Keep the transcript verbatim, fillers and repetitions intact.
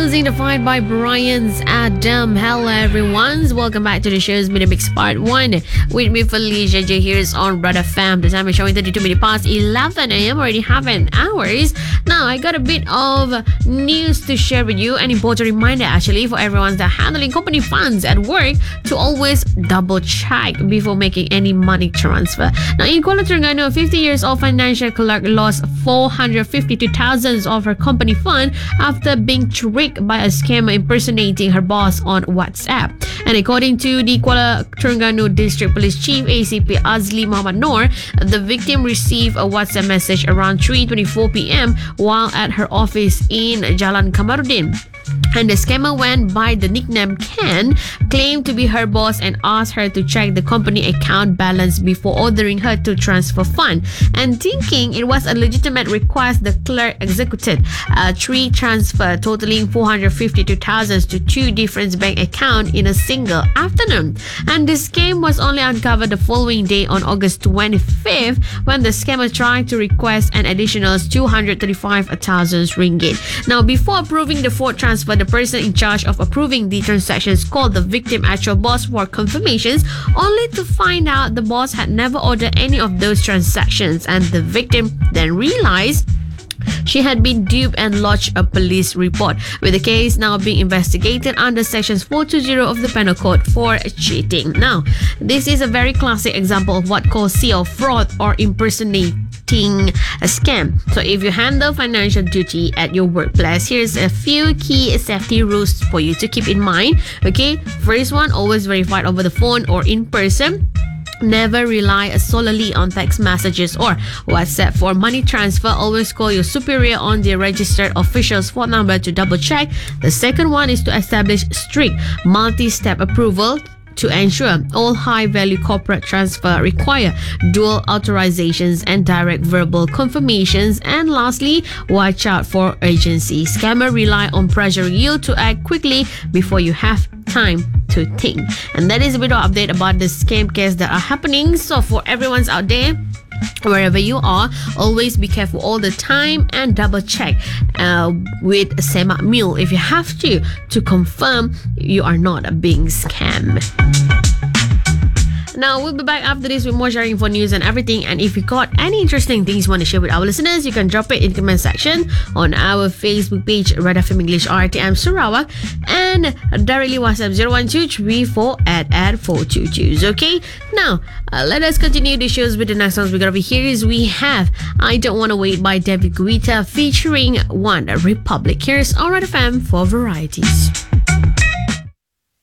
Losing the Fight by Brian's Adam. Hello everyone, welcome back to the show's Minute Mix Part one with me Felicia J. Here's on Brother Fam. The time is showing thirty-two minutes past eleven a.m. Already having hours. Now I got a bit of news to share with you. An important reminder actually for everyone that handling company funds at work to always double check before making any money transfer. Now in Kuala Terengganu, a fifty years old financial clerk lost four hundred fifty-two thousand of her company fund after being tricked by a scammer impersonating her boss on WhatsApp. And according to the Kuala Terengganu District Police Chief A C P Azli Muhammad Noor, the victim received a WhatsApp message around three twenty-four p.m. while at her office in Jalan Kamaruddin. And the scammer went by the nickname Ken, claimed to be her boss and asked her to check the company account balance before ordering her to transfer fund. And thinking it was a legitimate request, the clerk executed a three transfer totaling four hundred fifty-two thousand to two different bank accounts in a single afternoon. And the scam was only uncovered the following day on August twenty-fifth when the scammer tried to request an additional two hundred thirty-five thousand ringgit. Now, before approving the fourth transfer, the person in charge of approving the transactions called the victim actual boss for confirmations, only to find out the boss had never ordered any of those transactions. And the victim then realized she had been duped and lodged a police report, with the case now being investigated under sections four twenty of the Penal Code for cheating. Now, this is a very classic example of what calls C L fraud or impersonating a scam. So if you handle financial duty at your workplace, here's a few key safety rules for you to keep in mind. Okay, first one, always verify over the phone or in person. Never rely solely on text messages or WhatsApp for money transfer. Always call your superior on the registered official's phone number to double check. The second one is to establish strict multi-step approval to ensure all high-value corporate transfer require dual authorizations and direct verbal confirmations. And lastly, watch out for urgency. Scammer rely on pressuring you to act quickly before you have time to think. And that is a bit of update about the scam case that are happening. So for everyone's out there, wherever you are, always be careful all the time and double check uh, with Semak Mule if you have to to confirm you are not being scammed. Now, we'll be back after this with more sharing for news and everything. And if you got any interesting things you want to share with our listeners, you can drop it in the comment section on our Facebook page, Red F M English R T M Sarawak, and directly WhatsApp zero one two three four at at four two two. Okay, now uh, let us continue the shows with the next songs we got over here. Is we have I Don't Wanna Wait by David Guetta featuring One Republic. Here's on Red F M for varieties.